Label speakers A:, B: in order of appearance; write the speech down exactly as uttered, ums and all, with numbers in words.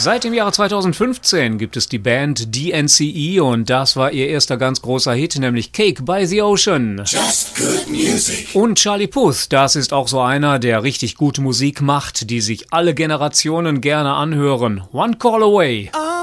A: Seit dem Jahre zweitausendfünfzehn gibt es die Band D N C E und das war ihr erster ganz großer Hit, nämlich Cake by the Ocean.
B: Just good music.
A: Und Charlie Puth, das ist auch so einer, der richtig gute Musik macht, die sich alle Generationen gerne anhören. One Call Away.
B: Oh.